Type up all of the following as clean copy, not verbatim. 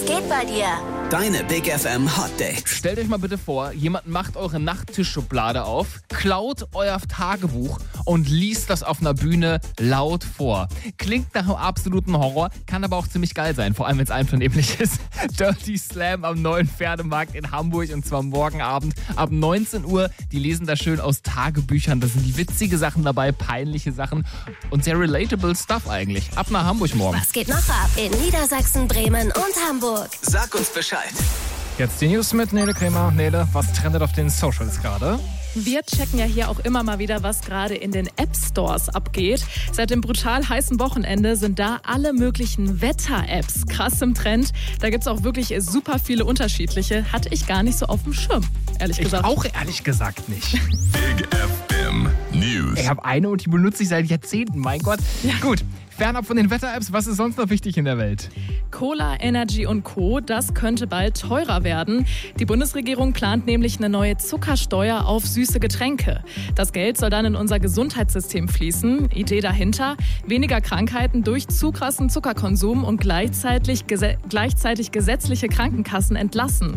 geht bei dir? Deine Big FM Hot Dates. Stellt euch mal bitte vor, jemand macht eure Nachttischschublade auf, klaut euer Tagebuch und liest das auf einer Bühne laut vor. Klingt nach einem absoluten Horror, kann aber auch ziemlich geil sein, vor allem wenn es einvernehmlich ist. Dirty Slam am neuen Pferdemarkt in Hamburg und zwar morgen Abend ab 19 Uhr. Die lesen da schön aus Tagebüchern, da sind witzige Sachen dabei, peinliche Sachen und sehr relatable Stuff eigentlich. Ab nach Hamburg morgen. Was geht noch ab in Niedersachsen, Bremen und Hamburg? Sag uns Bescheid. Jetzt die News mit Nele Kremer. Nele, was trendet auf den Socials gerade? Wir checken ja hier auch immer mal wieder, was gerade in den App-Stores abgeht. Seit dem brutal heißen Wochenende sind da alle möglichen Wetter-Apps krass im Trend. Da gibt es auch wirklich super viele unterschiedliche. Hatte ich gar nicht so auf dem Schirm, ehrlich gesagt. Ich auch ehrlich gesagt nicht. Big FM News. Ich habe eine und die benutze ich seit Jahrzehnten, mein Gott. Ja. Gut, fernab von den Wetter-Apps, was ist sonst noch wichtig in der Welt? Cola, Energy und Co., das könnte bald teurer werden. Die Bundesregierung plant nämlich eine neue Zuckersteuer auf süße Getränke. Das Geld soll dann in unser Gesundheitssystem fließen. Idee dahinter, weniger Krankheiten durch zu krassen Zuckerkonsum und gleichzeitig gesetzliche Krankenkassen entlasten,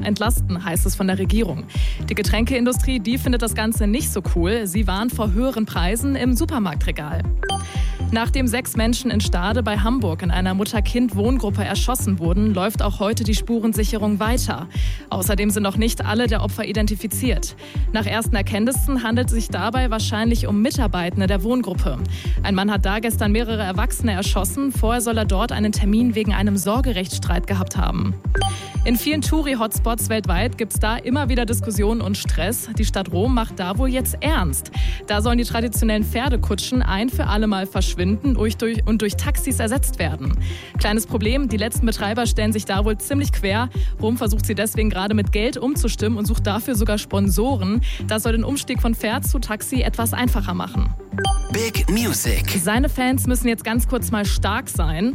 heißt es von der Regierung. Die Getränkeindustrie, die findet das Ganze nicht so cool. Sie warnt vor höheren Preisen im Supermarktregal. Nachdem 6 Menschen in Stade bei Hamburg in einer Mutter-Kind-Wohngruppe erschossen wurden, läuft auch heute die Spurensicherung weiter. Außerdem sind noch nicht alle der Opfer identifiziert. Nach ersten Erkenntnissen handelt es sich dabei wahrscheinlich um Mitarbeitende der Wohngruppe. Ein Mann hat da gestern mehrere Erwachsene erschossen. Vorher soll er dort einen Termin wegen einem Sorgerechtsstreit gehabt haben. In vielen Touri-Hotspots weltweit gibt es da immer wieder Diskussionen und Stress. Die Stadt Rom macht da wohl jetzt ernst. Da sollen die traditionellen Pferdekutschen ein für alle Mal verschwinden und durch Taxis ersetzt werden. Kleines Problem, die letzten Betreiber stellen sich da wohl ziemlich quer. Rom versucht sie deswegen gerade mit Geld umzustimmen und sucht dafür sogar Sponsoren. Das soll den Umstieg von Pferd zu Taxi etwas einfacher machen. Big Music. Seine Fans müssen jetzt ganz kurz mal stark sein.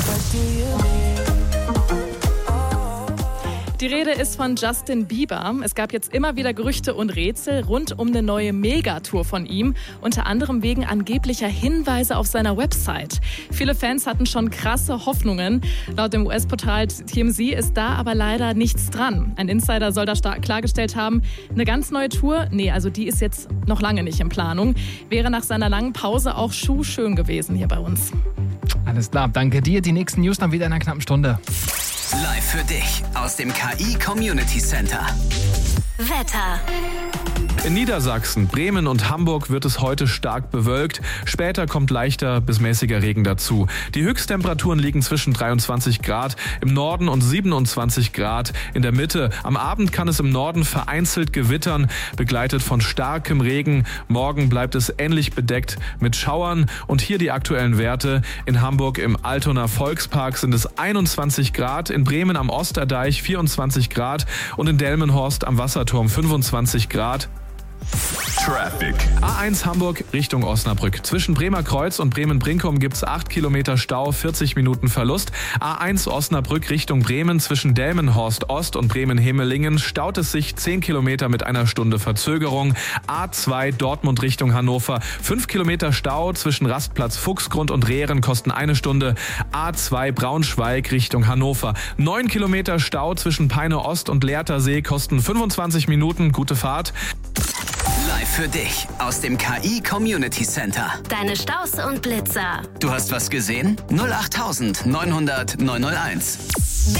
Die Rede ist von Justin Bieber. Es gab jetzt immer wieder Gerüchte und Rätsel rund um eine neue Megatour von ihm, unter anderem wegen angeblicher Hinweise auf seiner Website. Viele Fans hatten schon krasse Hoffnungen. Laut dem US-Portal TMZ ist da aber leider nichts dran. Ein Insider soll da klargestellt haben, eine ganz neue Tour, also die ist jetzt noch lange nicht in Planung, wäre nach seiner langen Pause auch schuhschön gewesen hier bei uns. Alles klar, danke dir. Die nächsten News dann wieder in einer knappen Stunde. Live für dich aus dem KI Community Center. Wetter. In Niedersachsen, Bremen und Hamburg wird es heute stark bewölkt. Später kommt leichter bis mäßiger Regen dazu. Die Höchsttemperaturen liegen zwischen 23 Grad im Norden und 27 Grad in der Mitte. Am Abend kann es im Norden vereinzelt gewittern, begleitet von starkem Regen. Morgen bleibt es ähnlich bedeckt mit Schauern. Und hier die aktuellen Werte. In Hamburg im Altonaer Volkspark sind es 21 Grad, in Bremen am Osterdeich 24 Grad und in Delmenhorst am Wasserturm 25 Grad. Traffic. A1 Hamburg Richtung Osnabrück. Zwischen Bremer Kreuz und Bremen-Brinkum gibt es 8 Kilometer Stau, 40 Minuten Verlust. A1 Osnabrück Richtung Bremen. Zwischen Delmenhorst Ost und Bremen-Hemelingen staut es sich 10 Kilometer mit einer Stunde Verzögerung. A2 Dortmund Richtung Hannover. 5 Kilometer Stau zwischen Rastplatz Fuchsgrund und Rehren kosten eine Stunde. A2 Braunschweig Richtung Hannover. 9 Kilometer Stau zwischen Peine Ost und Leertersee kosten 25 Minuten. Gute Fahrt. Live für dich aus dem KI Community Center. Deine Staus und Blitzer. Du hast was gesehen? 08900 901.